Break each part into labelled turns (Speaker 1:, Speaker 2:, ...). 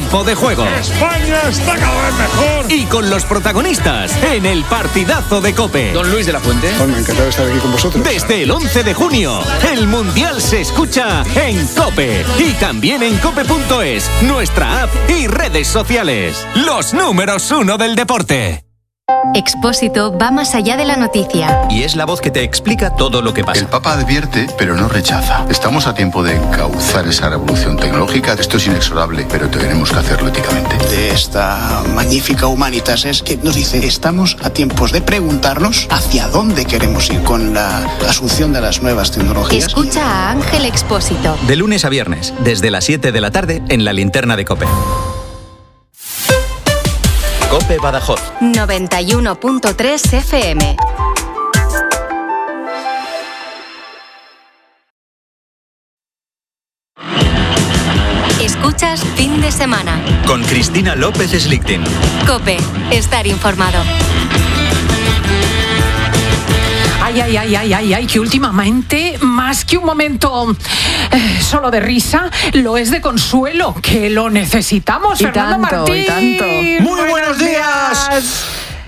Speaker 1: Tiempo de Juego.
Speaker 2: España está cada vez mejor.
Speaker 1: Y con los protagonistas en el partidazo de COPE.
Speaker 3: Don Luis de la Fuente.
Speaker 4: Bueno, encantado de estar aquí con vosotros.
Speaker 1: Desde el 11 de junio, el Mundial se escucha en COPE. Y también en cope.es, nuestra app y redes sociales. Los números 1 del deporte.
Speaker 5: Expósito va más allá de la noticia.
Speaker 6: Y es la voz que te explica todo lo que pasa.
Speaker 7: El Papa advierte, pero no rechaza. Estamos a tiempo de encauzar esa revolución tecnológica. Esto es inexorable, pero tenemos que hacerlo éticamente.
Speaker 8: De esta magnífica Humanitas es que nos dice: estamos a tiempos de preguntarnos hacia dónde queremos ir con la asunción de las nuevas tecnologías.
Speaker 5: Escucha a Ángel Expósito.
Speaker 6: De lunes a viernes, desde las 7 de la tarde, en la linterna de COPE. COPE Badajoz
Speaker 5: 91.3 FM. Escuchas Fin de Semana.
Speaker 6: Con Cristina López Slichting.
Speaker 5: COPE. Estar informado.
Speaker 9: Ay, que últimamente, más que un momento solo de risa, lo es de consuelo, que lo necesitamos.
Speaker 10: Y
Speaker 9: Fernando
Speaker 10: tanto,
Speaker 9: Martín.
Speaker 10: y tanto.
Speaker 2: Muy buenos días.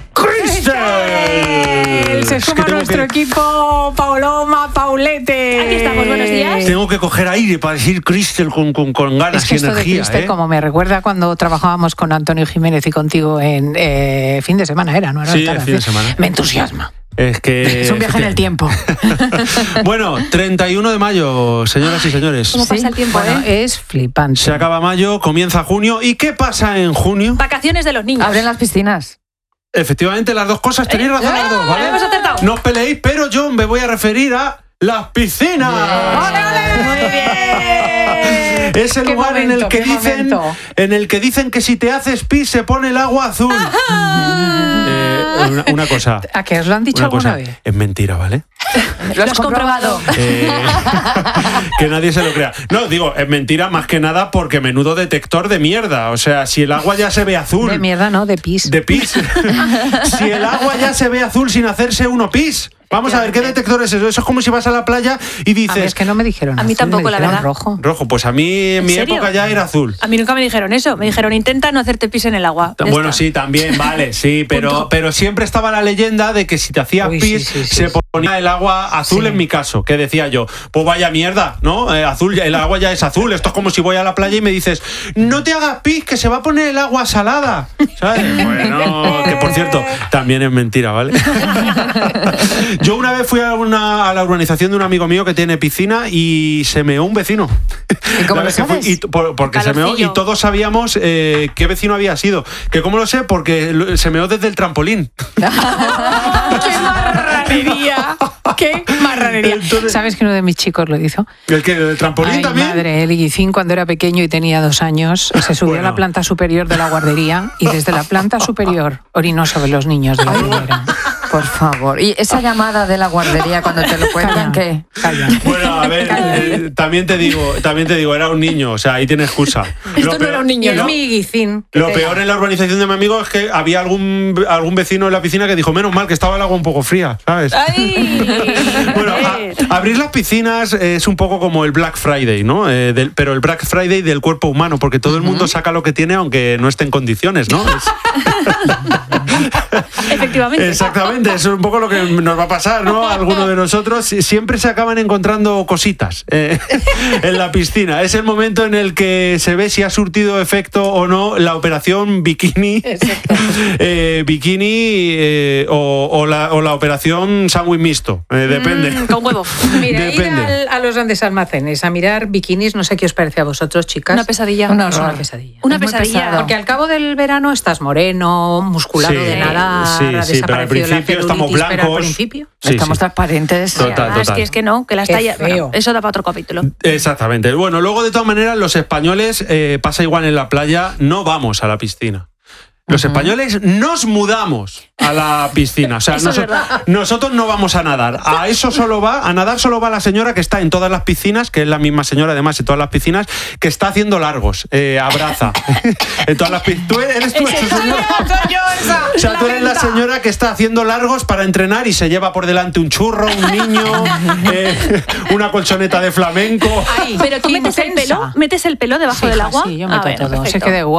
Speaker 2: ¡Cristel!
Speaker 9: Se suma nuestro equipo Paulete.
Speaker 10: Aquí estamos, buenos días.
Speaker 2: Tengo que coger aire para decir Cristel con ganas
Speaker 9: Es que
Speaker 2: y
Speaker 9: esto
Speaker 2: energía.
Speaker 9: de Cristel, como me recuerda cuando trabajábamos con Antonio Jiménez y contigo en Fin de Semana, ¿no?
Speaker 2: Sí, el Fin de Semana.
Speaker 9: Me entusiasma.
Speaker 2: Es que...
Speaker 9: Es un viaje en el tiempo.
Speaker 2: Bueno, 31 de mayo, señoras y señores.
Speaker 10: ¿Cómo pasa el tiempo,
Speaker 9: Bueno, es flipante.
Speaker 2: Se acaba mayo, comienza junio. ¿Y qué pasa en junio?
Speaker 10: Vacaciones de los niños.
Speaker 9: Abren las piscinas.
Speaker 2: Efectivamente, las dos cosas, tenéis razón las dos, ¿vale?
Speaker 10: hemos acertado.
Speaker 2: No os peleéis, pero yo me voy a referir a las piscinas.
Speaker 9: Muy bien.
Speaker 2: Es el lugar en el que dicen que si te haces pis se pone el agua azul. Una cosa.
Speaker 9: ¿A qué os lo han dicho alguna vez?
Speaker 2: Es mentira, ¿vale?
Speaker 10: Lo has comprobado.
Speaker 2: Que nadie se lo crea. No, digo, es mentira más que nada porque menudo detector de mierda. O sea, si el agua ya se ve azul.
Speaker 9: De mierda, no, de pis.
Speaker 2: De pis. Si el agua ya se ve azul sin hacerse uno pis. Vamos a ver, ¿qué detector es eso? Eso es como si vas a la playa y dices...
Speaker 9: A mí es que no me dijeron
Speaker 10: A mí
Speaker 9: azul,
Speaker 10: tampoco,
Speaker 9: me
Speaker 10: la
Speaker 9: dijeron
Speaker 10: verdad.
Speaker 9: rojo.
Speaker 2: Rojo, pues a mí en mi
Speaker 10: serio?
Speaker 2: época ya era azul.
Speaker 10: A mí nunca me dijeron eso. Me dijeron, intenta no hacerte pis en el agua. Ya
Speaker 2: Bueno,
Speaker 10: está.
Speaker 2: sí, también, vale, sí, pero siempre estaba la leyenda de que si te hacías pis, se ponía el agua azul en mi caso, que decía yo, pues vaya mierda, ¿no? Azul, el agua ya es azul, esto es como si voy a la playa y me dices, no te hagas pis, que se va a poner el agua salada, ¿sabes? Bueno, que por cierto, también es mentira, ¿vale? Yo una vez fui a la urbanización de un amigo mío que tiene piscina y se meó un vecino.
Speaker 9: ¿Y cómo lo sabes?
Speaker 2: Porque se meó y todos sabíamos qué vecino había sido. ¿Que cómo lo sé? Porque se meó desde el trampolín.
Speaker 9: ¡Qué marranería! ¡Qué marranería!
Speaker 2: Entonces,
Speaker 9: ¿Sabes que uno de mis chicos lo hizo?
Speaker 2: ¿El qué? ¿El trampolín
Speaker 9: Ay,
Speaker 2: también?
Speaker 9: Madre, el Guicín, cuando era pequeño y tenía 2 años, se subió a la planta superior de la guardería y desde la planta superior orinó sobre los niños de la primera.
Speaker 11: Por favor. ¿Y esa llamada de la guardería cuando te lo cuentan qué?
Speaker 9: Calla.
Speaker 2: Bueno, a ver, también te digo, era un niño, o sea, ahí tiene excusa.
Speaker 10: Esto no era un niño,
Speaker 9: Y
Speaker 10: ¿no?
Speaker 9: es mi Guicín.
Speaker 2: Lo peor en la urbanización de mi amigo es que había algún vecino en la piscina que dijo, menos mal que estaba el agua un poco fría, ¿sabes?
Speaker 10: ¡Ay!
Speaker 2: Bueno, abrir las piscinas es un poco como el Black Friday, ¿no? Pero el Black Friday del cuerpo humano, porque todo el mundo saca lo que tiene aunque no esté en condiciones, ¿no?
Speaker 10: Efectivamente.
Speaker 2: Exactamente, eso es un poco lo que nos va a pasar, ¿no? A alguno de nosotros siempre se acaban encontrando cositas en la piscina. Es el momento en el que se ve si ha surtido efecto o no la operación bikini, o la operación sándwich mixto, depende.
Speaker 10: Con huevo.
Speaker 9: Mira,
Speaker 2: Depende.
Speaker 9: ir a los grandes almacenes a mirar bikinis, no sé qué os parece a vosotros, chicas.
Speaker 10: Una pesadilla.
Speaker 9: Es una pesadilla.
Speaker 10: Una
Speaker 11: Es muy
Speaker 10: pesadilla.
Speaker 11: pesado.
Speaker 9: Porque al cabo del verano estás moreno, musculado
Speaker 2: Sí,
Speaker 9: de nadar,
Speaker 2: sí,
Speaker 9: ha
Speaker 2: sí, pero al
Speaker 9: desaparecido la
Speaker 2: principio estamos
Speaker 9: celulitis, pero al
Speaker 2: blancos.
Speaker 9: principio...
Speaker 2: Sí,
Speaker 11: Estamos
Speaker 2: sí.
Speaker 11: transparentes.
Speaker 2: Total.
Speaker 10: Es que no, que las
Speaker 9: Qué
Speaker 10: tallas...
Speaker 9: feo.
Speaker 10: Bueno, eso da para otro capítulo.
Speaker 2: Exactamente. Bueno, luego de todas maneras los españoles, pasa igual en la playa, no vamos a la piscina. Los españoles nos mudamos a la piscina. O sea,
Speaker 10: Eso es verdad.
Speaker 2: nosotros no vamos a nadar. A nadar solo va la señora que está en todas las piscinas, que es la misma señora además en todas las piscinas, que está haciendo largos. Abraza. En todas las piscinas. ¿Tú eres tú esa señora? O sea, tú eres la señora que está haciendo largos para entrenar y se lleva por delante un churro, un niño, una colchoneta de flamenco.
Speaker 9: Ay,
Speaker 10: Pero tú metes el pelo debajo del agua.
Speaker 9: Sí, yo meto todo.
Speaker 10: perfecto.
Speaker 9: Se queda igual.